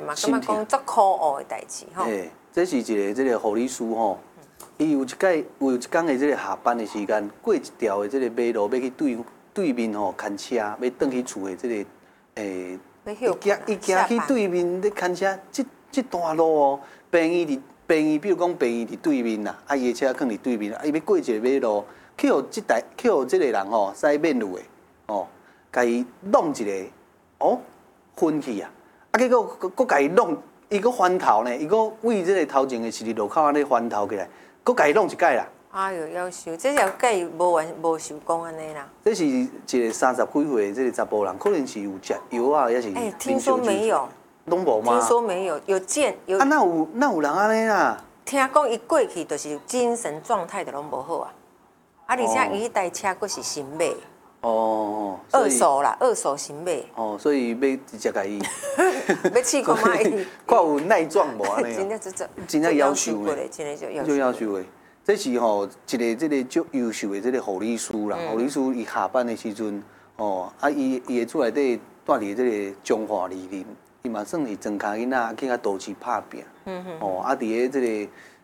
嘛，感觉讲足可恶的代志吼。 哎，这是一个护理师吼，伊有一天的这个下班的时间，过一条的这个马路要去对面吼看车，要转去厝的这个伊行去对面咧看车，这段路哦，病院，比如讲病院伫对面啦，啊伊的车放伫对面，啊伊要过一个马路，去互这个人吼驶免路的哦，甲伊弄一个哦昏去啊，啊结果佫甲伊弄，伊佫翻头呢，伊佫为这个头前的十字路口安尼翻头起来，佫甲伊弄一摆啦。 哎呦，夭寿，这是甲伊无受讲安尼啦。 这是一个30几岁的这个查甫人，可能是有食药啊，也是。 听说没有。 拢无吗？ 听说没有，有见有。 啊，那有人安尼啦？ 听讲伊过去就是精神状态就拢无好啊，而且伊迄台车佫是新买。哦。二手啦，二手新买。 哦，所以要直接甲伊。 要试看卖伊。 看有耐撞无安尼？真正要求的， 真的就要求的。这是吼一个这个足优秀的这个护理师啦，护理师伊下班的时阵，哦，啊伊的厝内底带伫这个中华理念，伊嘛算是庄脚囡仔去甲都市拍拼，哦，啊伫个这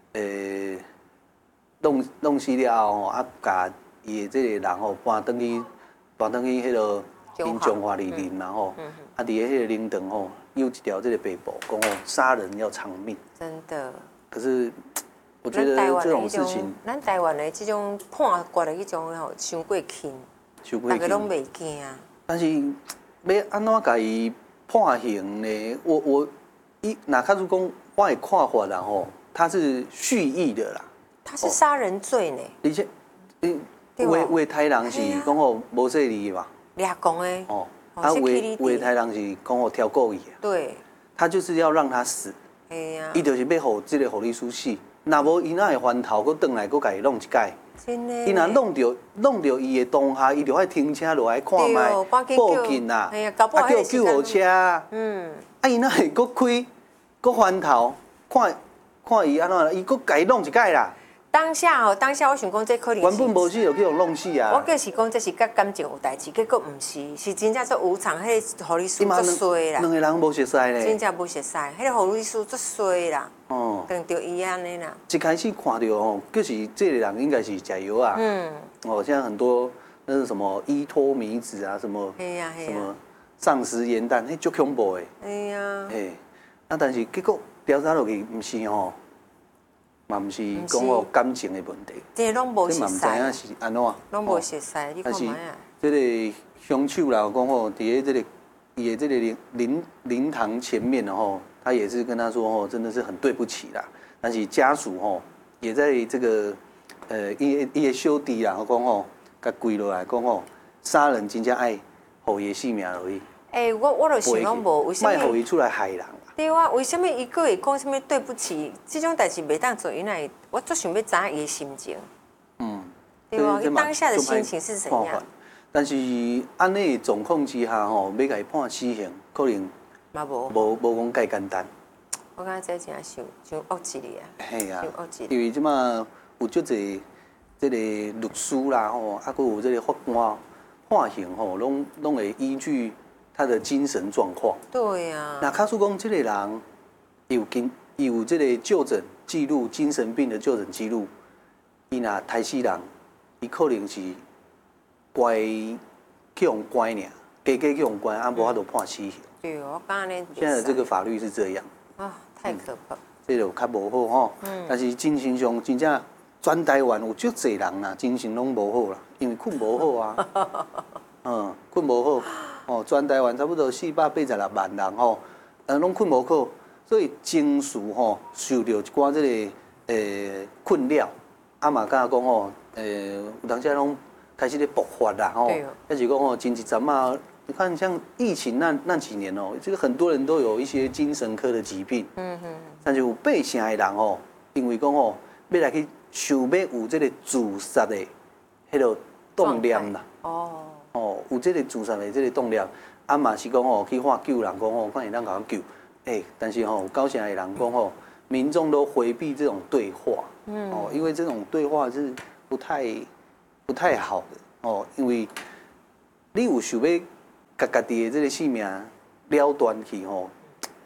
个弄死了后，啊甲伊的这个人吼搬转去迄落因中华理念，然后啊伫个迄个灵堂吼有一条这个白布，讲吼杀人要偿命， 真的。 可是。我觉得这种事情， 咱台湾的这种判决的迄种吼，伤过轻，大家拢袂惊。 但是要安怎甲伊判刑呢？若假如讲我的看法啦吼，他是蓄意的啦。 他是杀人罪呢。 而且，话台人是讲吼无说理嘛。掠讲的。哦。啊，话台人是讲吼挑故意。 对。 他就是要让他死。哎呀。伊就是要互这个护理师死。若无伊哪会翻头，佫转来，佫甲伊弄一摆。真诶。伊若弄着伊的当下，伊就爱停车落来看卖，报警啦，啊叫救护车。嗯。啊伊哪会佫开，佫翻头，看伊安怎，伊佫甲伊弄一摆啦。当下我想讲，这可能原本无死就去互弄死啊。 我就是讲，这是甲感情有代志，结果毋是，是真正做无常，迄个护理师足衰啦。 两个人无熟悉咧。 真正无熟悉，迄个护理师足衰啦。哦。撞到伊安尼啦。 一开始看到吼，就是这个人应该是食药啊。嗯。哦，现在很多那是什么依托米子啊，什么什么丧尸盐弹，迄足恐怖的。哎呀。嘿，啊，但是结果调查落去，毋是吼。嘛，毋是讲哦感情的问题， 这拢无熟悉， 嘛毋知影是安怎， 拢无熟悉，你看卖啊。 这个凶手啦，讲吼，伫个这个伊的这个灵堂前面吼，他也是跟他说吼，真的是很对不起啦。但是家属吼也在这个伊的小弟啦，讲吼，甲跪落来讲吼，杀人真正爱互伊性命而已。 我就想讲无，为什么？ 卖互伊出来害人。 对啊，为什么伊个会讲什么对不起？这种代志袂当做，原来我最想要知影伊的心情。嗯，对啊，伊当下的心情是怎样？ 但是安尼的状况之下吼，要甲伊判死刑，可能嘛无讲介简单。 我感觉这真伤恶质哩啊！ 系啊，因为即马有足侪这个律师啦吼，啊，佮有这个法官判刑吼，拢会依据他的精神状况。 对啊。 那假使讲这个人有这个就诊记录，精神病的就诊记录，伊若杀死人，伊可能是乖去用乖尔，加去用乖，啊，无法度判死刑。 对，我刚刚现在的这个法律是这样。 啊，太可怕。 这就较无好吼。但是精神上真正全台湾有足侪人啦，精神拢无好啦，因为困无好啊。困无好。哦，全台湾差不多486万人吼，拢困无好，所以情绪吼受到一寡这个困扰，啊嘛敢讲吼，有当时拢开始咧爆发啦吼，还是讲吼前一阵啊，你看像疫情那几年哦，这个很多人都有一些精神科的疾病，但是有80%的人吼，因为讲吼要来去想要有这个自杀的迄个动念啦。哦，有这个自杀的这个动量，啊嘛是讲吼去喊救人，讲吼看会当甲我救，但是吼有90%的人讲吼，民众都回避这种对话，因为这种对话是不太好的，因为你有想要家己的这个性命了断去吼，迄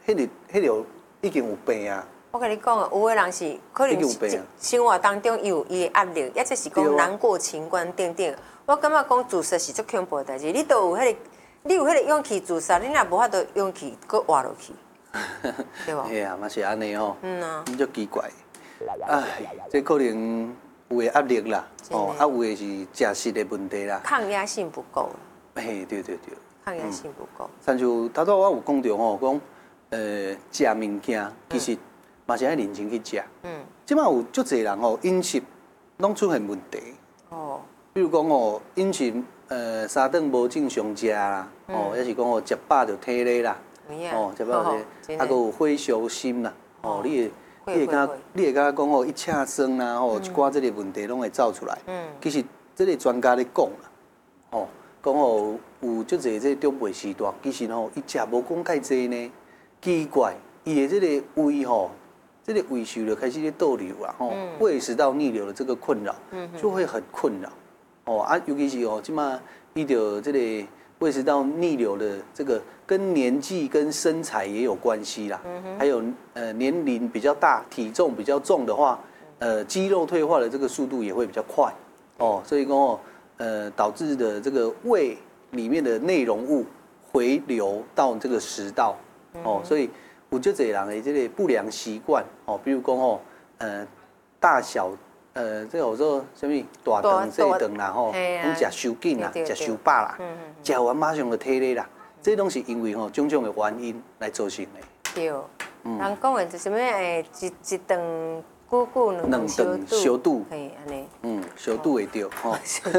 迄个已经有病啊。 我跟你讲啊，有的人是可能生活当中有伊的压力，也就是讲难过情关等等。我感觉讲自杀是足恐怖的代志，你都有你有迄个勇气自杀，你若无法度勇气搁活落去，对无？ 嘿啊，嘛是安尼吼。 啊。 足奇怪，哎，这可能有的压力啦，哦，啊有的是食食的问题啦。 抗压性不够。 嘿，对。 抗压性不够。 像就头拄我有讲到吼，讲食物件其实嘛是爱认真去食。即摆有足侪人吼饮食拢出现问题。哦。比如讲哦，饮食三顿无正常食啦，哦，也是讲哦食饱就体力啦，哦食饱就，还佫有火烧心啦，哦，你会感觉讲哦一车酸啦，哦一寡这个问题拢会走出来。其实这个专家咧讲啦，哦，讲哦有足侪这长辈时代，其实吼伊食无讲介济呢，奇怪，伊的这个胃吼。这个胃受就开始咧倒流啊，吼，胃食道逆流的这个困扰，就会很困扰，哦啊，尤其是哦，即马伊着这个胃食道逆流的这个跟年纪跟身材也有关系啦，还有年龄比较大、体重比较重的话，肌肉退化的这个速度也会比较快，哦，所以讲哦，导致的这个胃里面的内容物回流到这个食道，哦，所以。有足侪人的这个不良习惯哦，比如讲哦，大小这有时候什么大肠细肠啦吼，拢食伤紧啦，食伤饱啦，食完马上就体力啦，这拢是因为吼种种的原因来造成的。 对，人讲的就什么一顿久两顿小肚， 嘿安尼， 小肚会掉吼。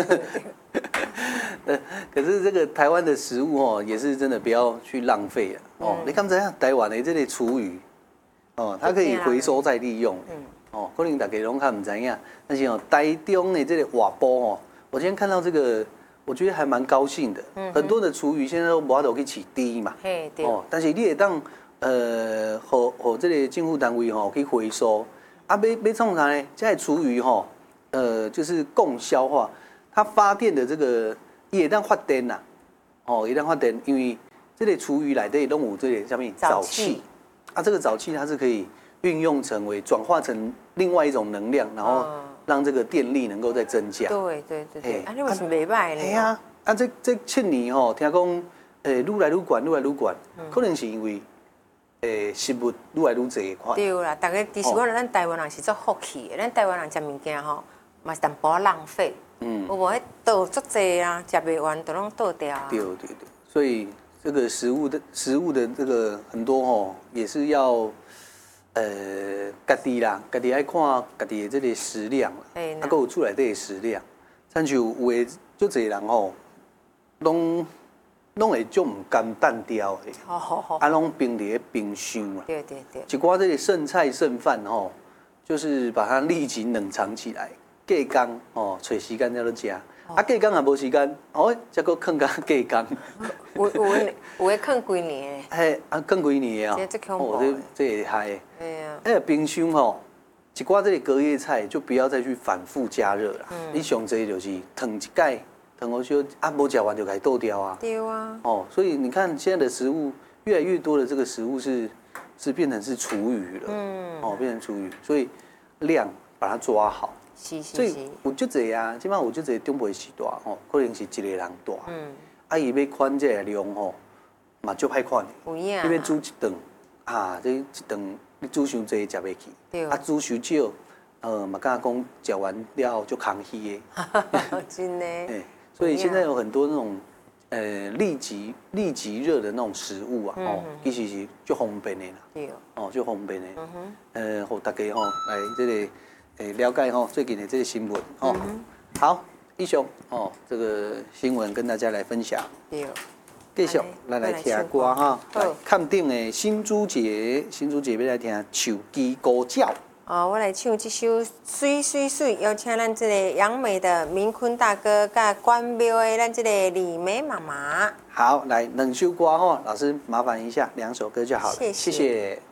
可是这个台湾的食物哦，也是真的不要去浪费啊！哦，你看怎样？台湾的这类厨余，哦，它可以回收再利用。哦，可能大家拢看唔知影，但是哦，台中的这个瓦煲哦，我今天看到这个，我觉得还蛮高兴的。很多的厨余现在都无法度去起低嘛。哦，但是你会当和这个政府单位吼去回收，啊，要创啥呢？这厨余吼，就是共消化。它发电的这个也当发电呐，哦，也当发电，因为这类厨余来底拢有这个什么沼气，啊，这个沼气它是可以运用成为转化成另外一种能量，然后让这个电力能够再增加。 对，啊，你为什么袂歹呢？ 系啊，啊，这7年吼，听讲愈来愈悬，可能是因为食物愈来愈侪款。 对啦，大家其实咱台湾人是做福气的，咱台湾人食物件吼，嘛是淡薄浪费。有无迄倒足济啊，食袂完都拢倒掉啊。 对，所以这个食物的这个很多吼，也是要家己啦，家己爱看家己的这个食量啦，啊，还有厝内底的食量。像就有的足侪人吼，拢会足唔甘淡掉的，啊，拢冰伫咧冰箱啦。 对。 一寡这个剩菜剩饭吼，就是把它立即冷藏起来。隔工哦，找时间才落食，啊隔工也无时间，哦，再搁放到隔工。 有诶放几年诶。嘿，啊，放几年啊？这会害。哎呀。那个冰箱吼，一寡这个隔夜菜就不要再去反复加热啦。你上济就是烫一盖，烫好烧啊，无食完就该倒掉啊。 对啊。 哦，所以你看现在的食物越来越多的这个食物是变成是厨余了。哦，变成厨余，所以量把它抓好。所以有足侪啊，即摆有足侪长辈时代吼，可能是一个人大，啊伊要款这个量吼，嘛足歹款的。有影。你要煮一顿啊，这一顿你煮伤济食袂起，啊煮伤少，嘛敢讲食完了后就空虚的。 真的。 所以现在有很多那种立即热的那种食物啊，哦，其实是足方便的啦。对。哦，足方便的。互大家吼来这个。了解吼最近的这个新闻哦，好，以上哦这个新闻跟大家来分享。继续来听歌哈，来看定的新珠姐要来听《手机高叫》。 我来唱这首《水水水》，邀请咱这个杨美的明坤大哥，甲关庙的咱这个李梅妈妈。 好，来2首歌哈，老师麻烦一下，2首歌就好了，谢谢。